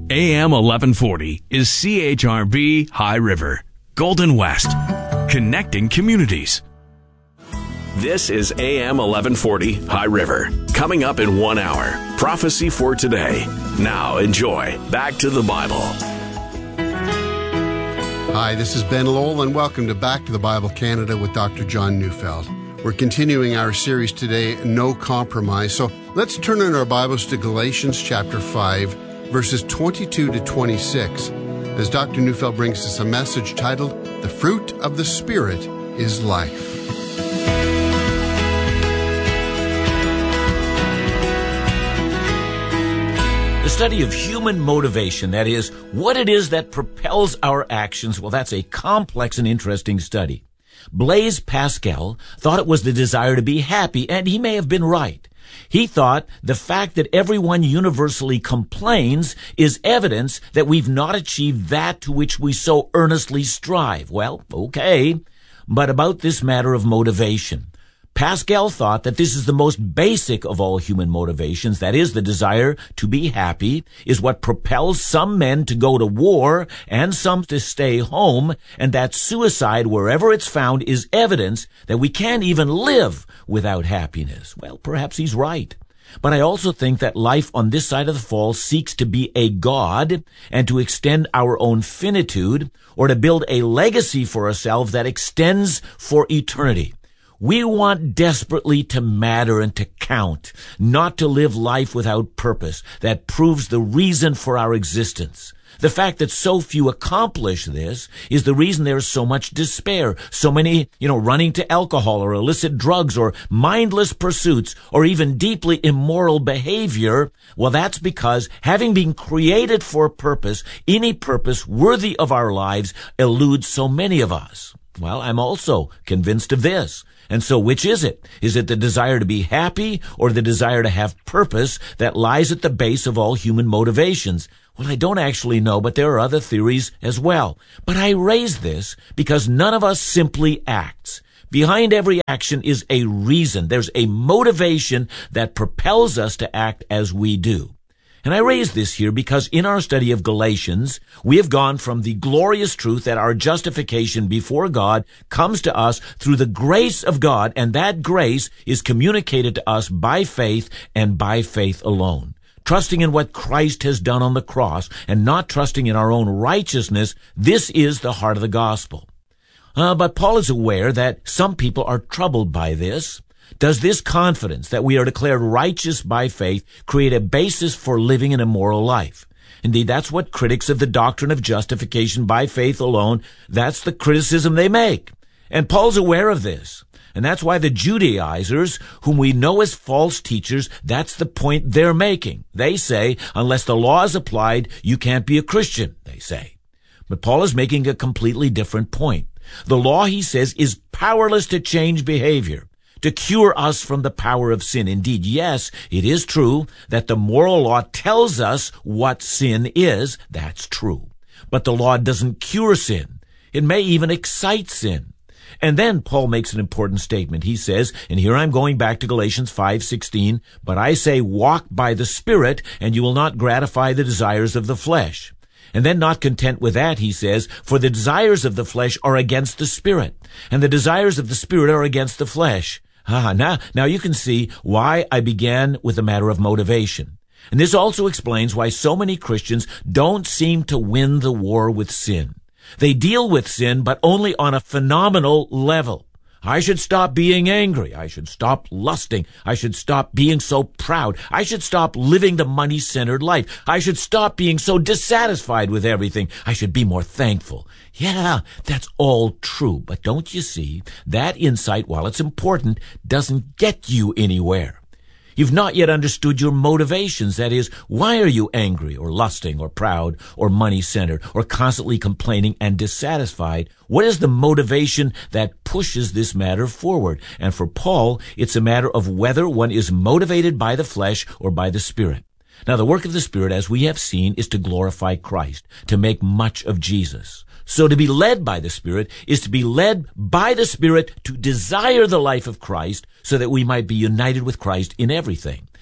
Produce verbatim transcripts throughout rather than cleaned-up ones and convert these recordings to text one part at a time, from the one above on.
A M eleven forty is C H R V High River, Golden West, connecting communities. This is A M eleven forty High River. Coming up in one hour, Prophecy for Today. Now enjoy Back to the Bible. Hi, this is Ben Lowell, and welcome to Back to the Bible Canada with Doctor John Neufeld. We're continuing our series today, No Compromise. So let's turn in our Bibles to Galatians chapter five, verses twenty-two to twenty-six, as Doctor Neufeld brings us a message titled, The Fruit of the Spirit is Life. The study of human motivation, that is, what it is that propels our actions, well, that's a complex and interesting study. Blaise Pascal thought it was the desire to be happy, and he may have been right. He thought the fact that everyone universally complains is evidence that we've not achieved that to which we so earnestly strive. Well, okay, but about this matter of motivation. Pascal thought that this is the most basic of all human motivations, that is, the desire to be happy, is what propels some men to go to war and some to stay home, and that suicide, wherever it's found, is evidence that we can't even live without happiness. Well, perhaps he's right. But I also think that life on this side of the fall seeks to be a God and to extend our own finitude, or to build a legacy for ourselves that extends for eternity. We want desperately to matter and to count, not to live life without purpose that proves the reason for our existence. The fact that so few accomplish this is the reason there's so much despair, so many, you know, running to alcohol or illicit drugs or mindless pursuits or even deeply immoral behavior. Well, that's because having been created for a purpose, any purpose worthy of our lives eludes so many of us. Well, I'm also convinced of this. And so which is it? Is it the desire to be happy or the desire to have purpose that lies at the base of all human motivations? Well, I don't actually know, but there are other theories as well. But I raise this because none of us simply acts. Behind every action is a reason. There's a motivation that propels us to act as we do. And I raise this here because in our study of Galatians, we have gone from the glorious truth that our justification before God comes to us through the grace of God, and that grace is communicated to us by faith and by faith alone. Trusting in what Christ has done on the cross and not trusting in our own righteousness, this is the heart of the gospel. Uh, but Paul is aware that some people are troubled by this. Does this confidence that we are declared righteous by faith create a basis for living an immoral life? Indeed, that's what critics of the doctrine of justification by faith alone, that's the criticism they make. And Paul's aware of this. And that's why the Judaizers, whom we know as false teachers, that's the point they're making. They say, unless the law is applied, you can't be a Christian, they say. But Paul is making a completely different point. The law, he says, is powerless to change behavior, to cure us from the power of sin. Indeed, yes, it is true that the moral law tells us what sin is. That's true. But the law doesn't cure sin. It may even excite sin. And then Paul makes an important statement. He says, and here I'm going back to Galatians five sixteen, but I say walk by the Spirit, and you will not gratify the desires of the flesh. And then not content with that, he says, for the desires of the flesh are against the Spirit, and the desires of the Spirit are against the flesh. Ah, now, now you can see why I began with the matter of motivation. And this also explains why so many Christians don't seem to win the war with sin. They deal with sin, but only on a phenomenal level. I should stop being angry. I should stop lusting. I should stop being so proud. I should stop living the money-centered life. I should stop being so dissatisfied with everything. I should be more thankful. Yeah, that's all true. But don't you see, that insight, while it's important, doesn't get you anywhere. You've not yet understood your motivations. That is, why are you angry or lusting or proud or money-centered or constantly complaining and dissatisfied? What is the motivation that pushes this matter forward? And for Paul, it's a matter of whether one is motivated by the flesh or by the Spirit. Now, the work of the Spirit, as we have seen, is to glorify Christ, to make much of Jesus. So to be led by the Spirit is to be led by the Spirit to desire the life of Christ so that we might be united with Christ in everything.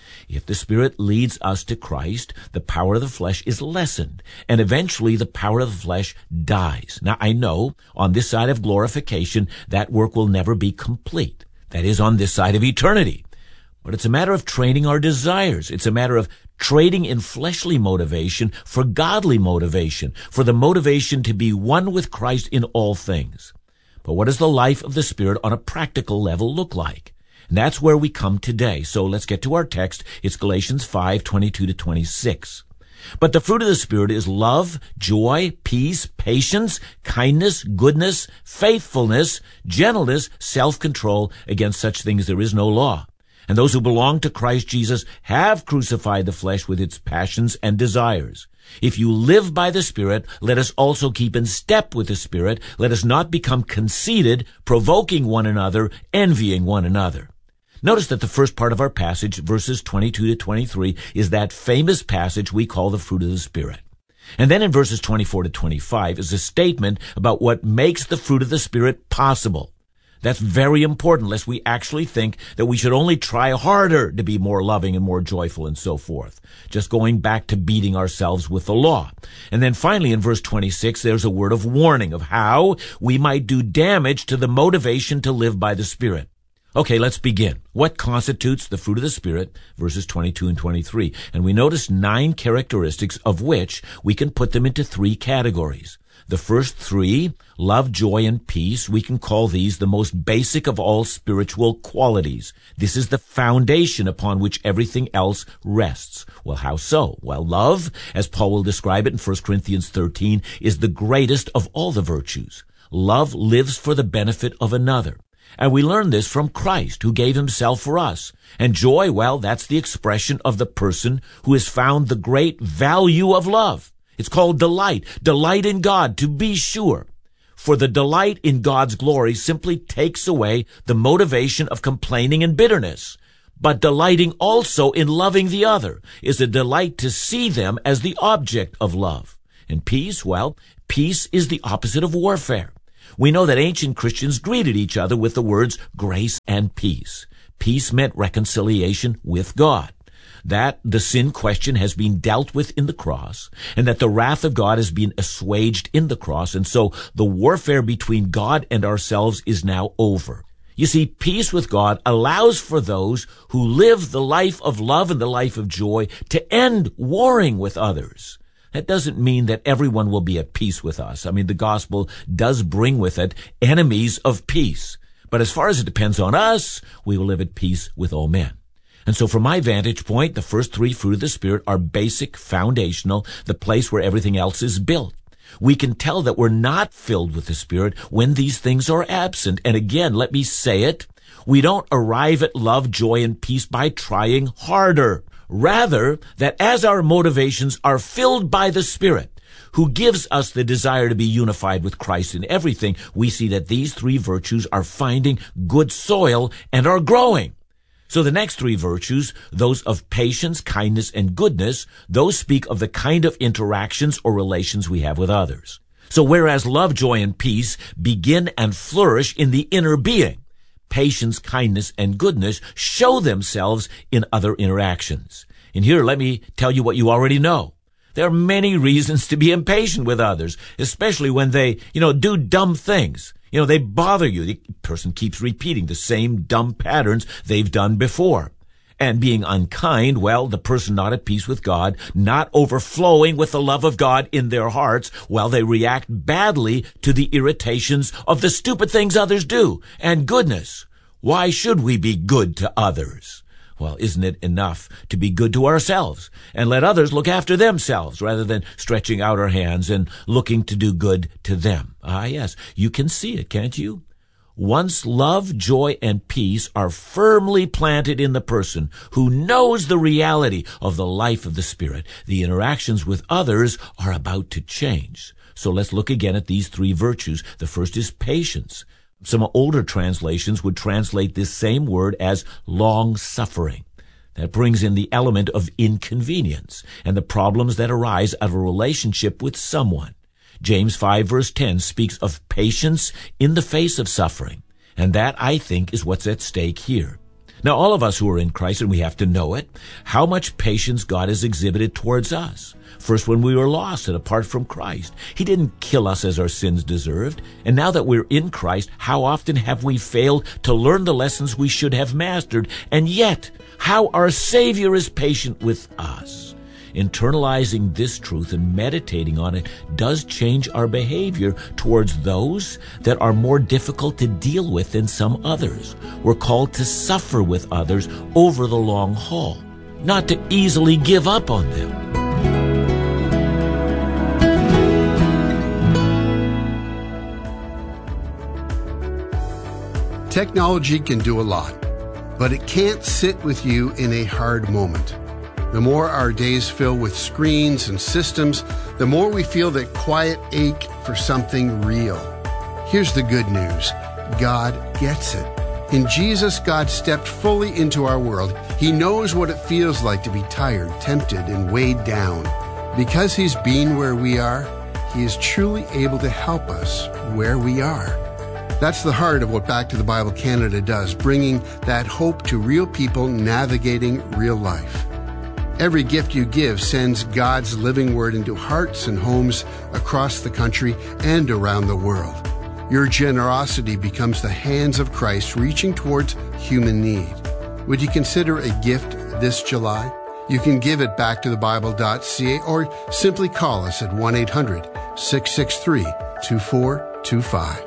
If the Spirit leads us to Christ, the power of the flesh is lessened, and eventually the power of the flesh dies. Now, I know on this side of glorification, that work will never be complete. That is, on this side of eternity. But it's a matter of training our desires. It's a matter of trading in fleshly motivation for godly motivation, for the motivation to be one with Christ in all things. But what does the life of the Spirit on a practical level look like? And that's where we come today. So let's get to our text. It's Galatians five, twenty-two to twenty-six. But the fruit of the Spirit is love, joy, peace, patience, kindness, goodness, faithfulness, gentleness, self-control. Against such things there is no law. And those who belong to Christ Jesus have crucified the flesh with its passions and desires. If you live by the Spirit, let us also keep in step with the Spirit. Let us not become conceited, provoking one another, envying one another. Notice that the first part of our passage, verses twenty-two to twenty-three, is that famous passage we call the fruit of the Spirit. And then in verses twenty-four to twenty-five is a statement about what makes the fruit of the Spirit possible. That's very important, lest we actually think that we should only try harder to be more loving and more joyful and so forth. Just going back to beating ourselves with the law. And then finally in verse twenty-six, there's a word of warning of how we might do damage to the motivation to live by the Spirit. Okay, let's begin. What constitutes the fruit of the Spirit? Verses twenty-two and twenty-three. And we notice nine characteristics of which we can put them into three categories. The first three, love, joy, and peace, we can call these the most basic of all spiritual qualities. This is the foundation upon which everything else rests. Well, how so? Well, love, as Paul will describe it in First Corinthians thirteen, is the greatest of all the virtues. Love lives for the benefit of another. And we learn this from Christ, who gave himself for us. And joy, well, that's the expression of the person who has found the great value of love. It's called delight. Delight in God, to be sure. For the delight in God's glory simply takes away the motivation of complaining and bitterness. But delighting also in loving the other is a delight to see them as the object of love. And peace, well, peace is the opposite of warfare. We know that ancient Christians greeted each other with the words grace and peace. Peace meant reconciliation with God. That the sin question has been dealt with in the cross, and that the wrath of God has been assuaged in the cross, and so the warfare between God and ourselves is now over. You see, peace with God allows for those who live the life of love and the life of joy to end warring with others. That doesn't mean that everyone will be at peace with us. I mean, the gospel does bring with it enemies of peace. But as far as it depends on us, we will live at peace with all men. And so from my vantage point, the first three fruit of the Spirit are basic, foundational, the place where everything else is built. We can tell that we're not filled with the Spirit when these things are absent. And again, let me say it, we don't arrive at love, joy, and peace by trying harder. Rather, that as our motivations are filled by the Spirit, who gives us the desire to be unified with Christ in everything, we see that these three virtues are finding good soil and are growing. So the next three virtues, those of patience, kindness, and goodness, those speak of the kind of interactions or relations we have with others. So whereas love, joy, and peace begin and flourish in the inner being, patience, kindness, and goodness show themselves in other interactions. And here, let me tell you what you already know. There are many reasons to be impatient with others, especially when they, you know, do dumb things. You know, they bother you. The person keeps repeating the same dumb patterns they've done before. And being unkind, well, the person not at peace with God, not overflowing with the love of God in their hearts, while they react badly to the irritations of the stupid things others do. And goodness, why should we be good to others? Well, isn't it enough to be good to ourselves and let others look after themselves rather than stretching out our hands and looking to do good to them? Ah, yes, you can see it, can't you? Once love, joy, and peace are firmly planted in the person who knows the reality of the life of the Spirit, the interactions with others are about to change. So let's look again at these three virtues. The first is patience. Some older translations would translate this same word as long-suffering. That brings in the element of inconvenience and the problems that arise out of a relationship with someone. James five verse ten speaks of patience in the face of suffering, and that, I think, is what's at stake here. Now, all of us who are in Christ, and we have to know it, how much patience God has exhibited towards us. First, when we were lost and apart from Christ, He didn't kill us as our sins deserved. And now that we're in Christ, how often have we failed to learn the lessons we should have mastered? And yet, how our Savior is patient with us. Internalizing this truth and meditating on it does change our behavior towards those that are more difficult to deal with than some others. We're called to suffer with others over the long haul, not to easily give up on them. Technology can do a lot, but it can't sit with you in a hard moment. The more our days fill with screens and systems, the more we feel that quiet ache for something real. Here's the good news. God gets it. In Jesus, God stepped fully into our world. He knows what it feels like to be tired, tempted, and weighed down. Because He's been where we are, He is truly able to help us where we are. That's the heart of what Back to the Bible Canada does, bringing that hope to real people navigating real life. Every gift you give sends God's living word into hearts and homes across the country and around the world. Your generosity becomes the hands of Christ reaching towards human need. Would you consider a gift this July? You can give at back to the bible dot c a or simply call us at one eight hundred, six six three, two four two five.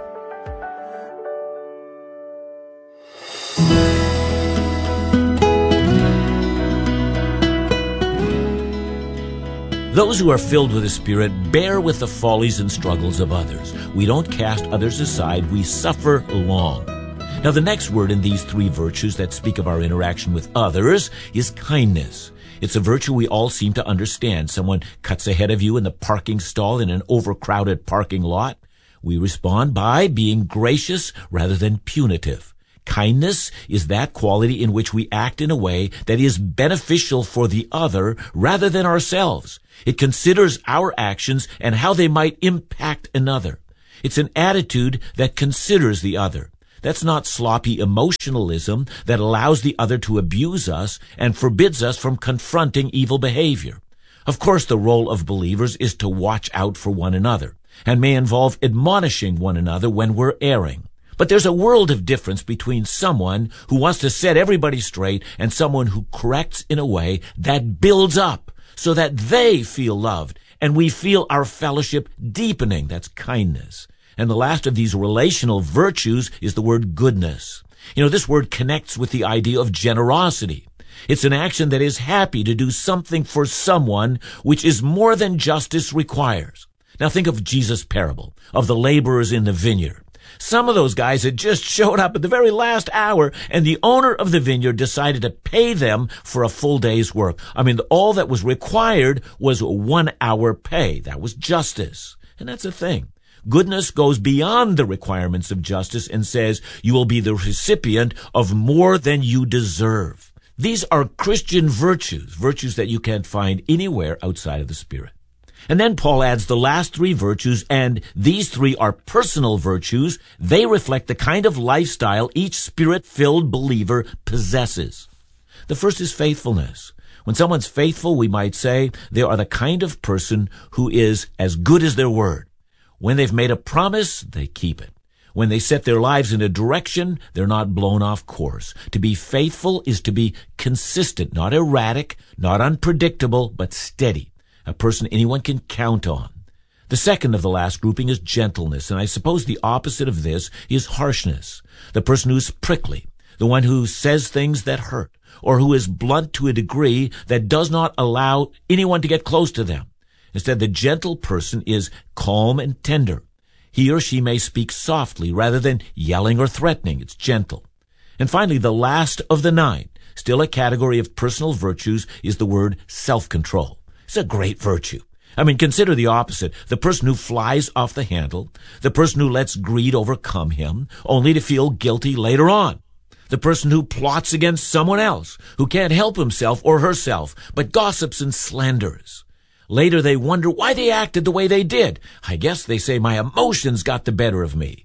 Those who are filled with the Spirit bear with the follies and struggles of others. We don't cast others aside. We suffer long. Now, the next word in these three virtues that speak of our interaction with others is kindness. It's a virtue we all seem to understand. Someone cuts ahead of you in the parking stall in an overcrowded parking lot. We respond by being gracious rather than punitive. Kindness is that quality in which we act in a way that is beneficial for the other rather than ourselves. It considers our actions and how they might impact another. It's an attitude that considers the other. That's not sloppy emotionalism that allows the other to abuse us and forbids us from confronting evil behavior. Of course, the role of believers is to watch out for one another and may involve admonishing one another when we're erring. But there's a world of difference between someone who wants to set everybody straight and someone who corrects in a way that builds up so that they feel loved and we feel our fellowship deepening. That's kindness. And the last of these relational virtues is the word goodness. You know, this word connects with the idea of generosity. It's an action that is happy to do something for someone which is more than justice requires. Now think of Jesus' parable of the laborers in the vineyard. Some of those guys had just showed up at the very last hour, and the owner of the vineyard decided to pay them for a full day's work. I mean, all that was required was one hour pay. That was justice. And that's the thing. Goodness goes beyond the requirements of justice and says you will be the recipient of more than you deserve. These are Christian virtues, virtues that you can't find anywhere outside of the Spirit. And then Paul adds the last three virtues, and these three are personal virtues. They reflect the kind of lifestyle each Spirit-filled believer possesses. The first is faithfulness. When someone's faithful, we might say they are the kind of person who is as good as their word. When they've made a promise, they keep it. When they set their lives in a direction, they're not blown off course. To be faithful is to be consistent, not erratic, not unpredictable, but steady. A person anyone can count on. The second of the last grouping is gentleness, and I suppose the opposite of this is harshness. The person who's prickly, the one who says things that hurt, or who is blunt to a degree that does not allow anyone to get close to them. Instead, the gentle person is calm and tender. He or she may speak softly rather than yelling or threatening. It's gentle. And finally, the last of the nine, still a category of personal virtues, is the word self-control. It's a great virtue. I mean, consider the opposite. The person who flies off the handle, the person who lets greed overcome him, only to feel guilty later on. The person who plots against someone else, who can't help himself or herself, but gossips and slanders. Later they wonder why they acted the way they did. I guess they say my emotions got the better of me.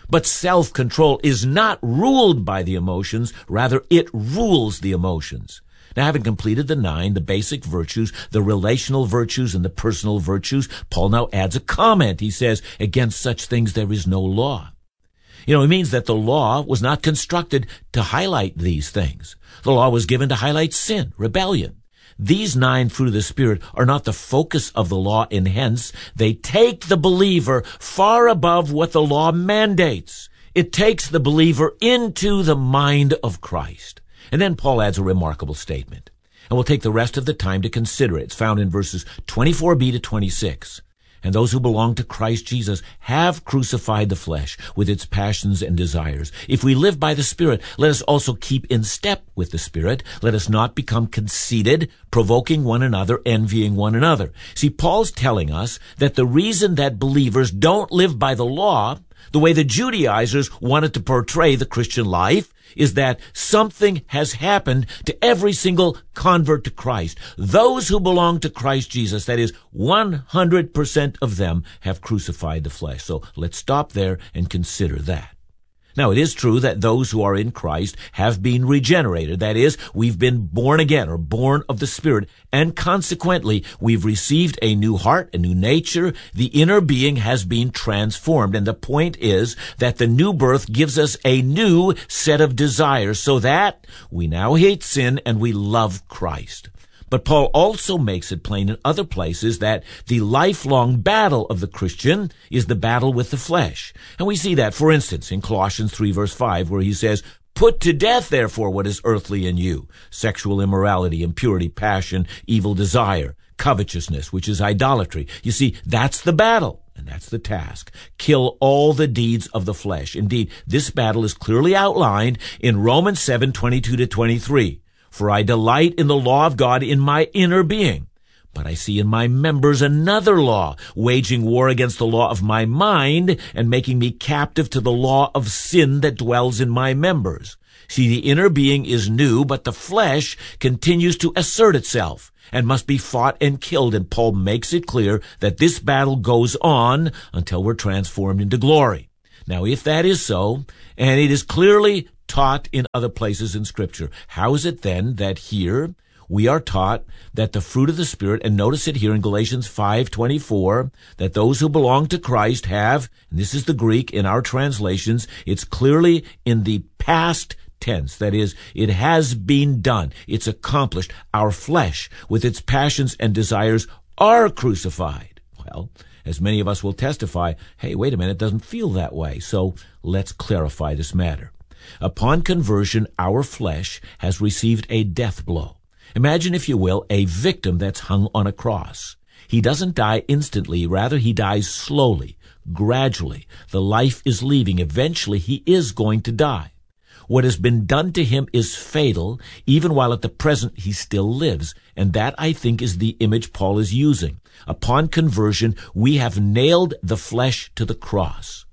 But self-control is not ruled by the emotions, rather it rules the emotions. Now, having completed the nine, the basic virtues, the relational virtues, and the personal virtues, Paul now adds a comment. He says, against such things there is no law. You know, it means that the law was not constructed to highlight these things. The law was given to highlight sin, rebellion. These nine fruit of the Spirit are not the focus of the law, and hence they take the believer far above what the law mandates. It takes the believer into the mind of Christ. And then Paul adds a remarkable statement. And we'll take the rest of the time to consider it. It's found in verses twenty-four b to twenty-six. And those who belong to Christ Jesus have crucified the flesh with its passions and desires. If we live by the Spirit, let us also keep in step with the Spirit. Let us not become conceited, provoking one another, envying one another. See, Paul's telling us that the reason that believers don't live by the law, the way the Judaizers wanted to portray the Christian life, is that something has happened to every single convert to Christ. Those who belong to Christ Jesus, that is, one hundred percent of them have crucified the flesh. So let's stop there and consider that. Now, it is true that those who are in Christ have been regenerated. That is, we've been born again, or born of the Spirit, and consequently, we've received a new heart, a new nature. The inner being has been transformed. And the point is that the new birth gives us a new set of desires, so that we now hate sin and we love Christ. But Paul also makes it plain in other places that the lifelong battle of the Christian is the battle with the flesh. And we see that, for instance, in Colossians three, verse five, where he says, "Put to death, therefore, what is earthly in you, sexual immorality, impurity, passion, evil desire, covetousness," which is idolatry. You see, that's the battle. And that's the task. Kill all the deeds of the flesh. Indeed, this battle is clearly outlined in Romans seven, twenty-two to twenty-three. "For I delight in the law of God in my inner being. But I see in my members another law, waging war against the law of my mind and making me captive to the law of sin that dwells in my members." See, the inner being is new, but the flesh continues to assert itself and must be fought and killed. And Paul makes it clear that this battle goes on until we're transformed into glory. Now, if that is so, and it is clearly taught in other places in Scripture, how is it then that here we are taught that the fruit of the Spirit, and notice it here in Galatians five twenty-four, that those who belong to Christ have, and this is the Greek in our translations, it's clearly in the past tense. That is, it has been done. It's accomplished. Our flesh, with its passions and desires, are crucified. Well, as many of us will testify, hey, wait a minute, it doesn't feel that way. So let's clarify this matter. Upon conversion, our flesh has received a death blow. Imagine, if you will, a victim that's hung on a cross. He doesn't die instantly. Rather, he dies slowly, gradually. The life is leaving. Eventually, he is going to die. What has been done to him is fatal, even while at the present he still lives. And that, I think, is the image Paul is using. Upon conversion, we have nailed the flesh to the cross.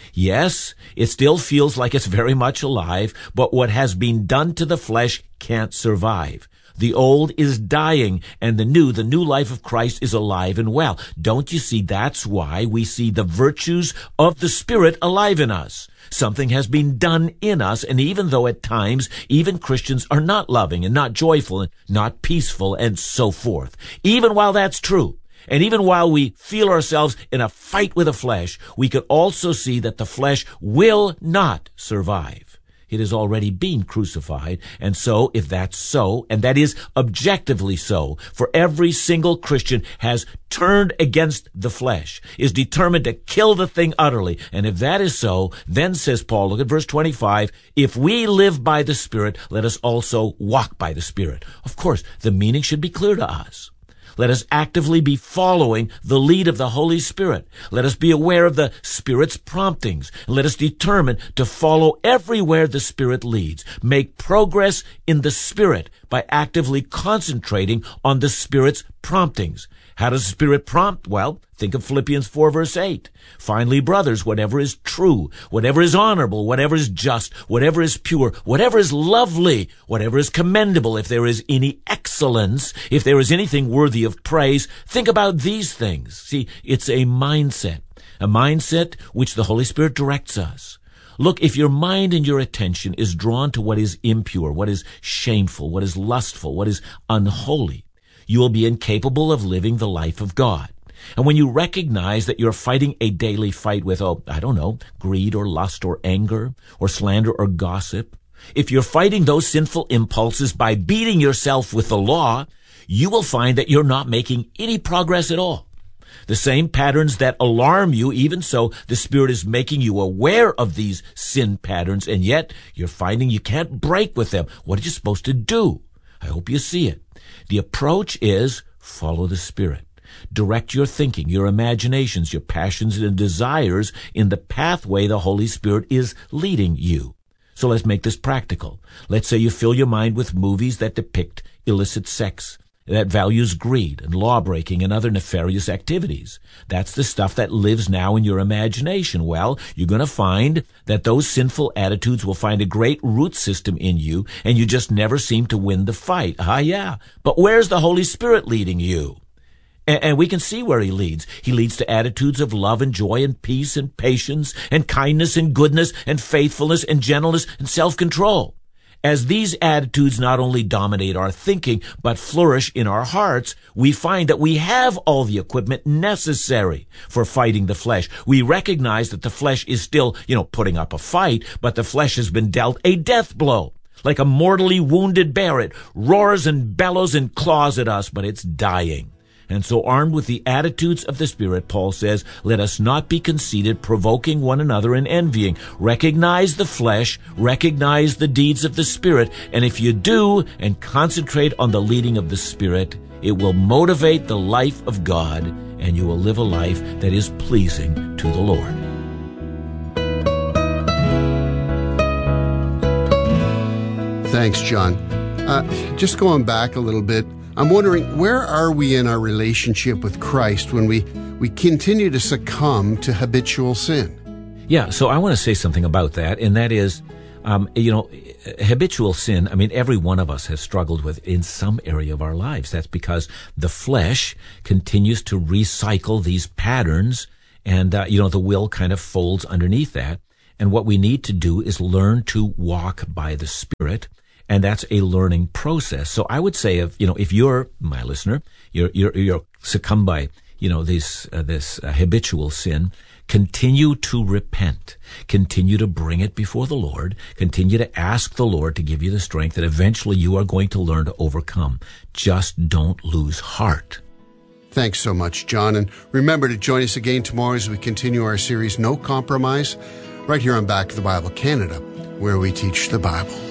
Yes, it still feels like it's very much alive, but what has been done to the flesh can't survive. The old is dying, and the new, the new life of Christ is alive and well. Don't you see? That's why we see the virtues of the Spirit alive in us. Something has been done in us, and even though at times even Christians are not loving and not joyful and not peaceful and so forth, even while that's true, and even while we feel ourselves in a fight with the flesh, we can also see that the flesh will not survive. It has already been crucified. And so, if that's so, and that is objectively so, for every single Christian has turned against the flesh, is determined to kill the thing utterly. And if that is so, then, says Paul, look at verse twenty-five, if we live by the Spirit, let us also walk by the Spirit. Of course, the meaning should be clear to us. Let us actively be following the lead of the Holy Spirit. Let us be aware of the Spirit's promptings. Let us determine to follow everywhere the Spirit leads. Make progress in the Spirit by actively concentrating on the Spirit's promptings. How does the Spirit prompt? Well, think of Philippians four, verse eight. Finally, brothers, whatever is true, whatever is honorable, whatever is just, whatever is pure, whatever is lovely, whatever is commendable, if there is any excellence, if there is anything worthy of praise, think about these things. See, it's a mindset, a mindset which the Holy Spirit directs us. Look, if your mind and your attention is drawn to what is impure, what is shameful, what is lustful, what is unholy, you will be incapable of living the life of God. And when you recognize that you're fighting a daily fight with, oh, I don't know, greed or lust or anger or slander or gossip, if you're fighting those sinful impulses by beating yourself with the law, you will find that you're not making any progress at all. The same patterns that alarm you, even so, the Spirit is making you aware of these sin patterns, and yet you're finding you can't break with them. What are you supposed to do? I hope you see it. The approach is follow the Spirit. Direct your thinking, your imaginations, your passions and desires in the pathway the Holy Spirit is leading you. So let's make this practical. Let's say you fill your mind with movies that depict illicit sex, that values greed and law-breaking and other nefarious activities. That's the stuff that lives now in your imagination. Well, you're going to find that those sinful attitudes will find a great root system in you, and you just never seem to win the fight. Ah, yeah. But where's the Holy Spirit leading you? And, and we can see where he leads. He leads to attitudes of love and joy and peace and patience and kindness and goodness and faithfulness and gentleness and self-control. As these attitudes not only dominate our thinking, but flourish in our hearts, we find that we have all the equipment necessary for fighting the flesh. We recognize that the flesh is still, you know, putting up a fight, but the flesh has been dealt a death blow. Like a mortally wounded bear, it roars and bellows and claws at us, but it's dying. And so armed with the attitudes of the Spirit, Paul says, let us not be conceited, provoking one another and envying. Recognize the flesh, recognize the deeds of the Spirit, and if you do and concentrate on the leading of the Spirit, it will motivate the life of God, and you will live a life that is pleasing to the Lord. Thanks, John. Uh, just going back a little bit, I'm wondering, where are we in our relationship with Christ when we, we continue to succumb to habitual sin? Yeah, so I want to say something about that, and that is, um, you know, habitual sin, I mean, every one of us has struggled with in some area of our lives. That's because the flesh continues to recycle these patterns, and, uh, you know, the will kind of folds underneath that. And what we need to do is learn to walk by the Spirit. And that's a learning process. So I would say, if you know, if you're my listener, you're you're, you're succumbed by you know this uh, this uh, habitual sin, continue to repent, continue to bring it before the Lord, continue to ask the Lord to give you the strength that eventually you are going to learn to overcome. Just don't lose heart. Thanks so much, John. And remember to join us again tomorrow as we continue our series, No Compromise, right here on Back to the Bible Canada, where we teach the Bible.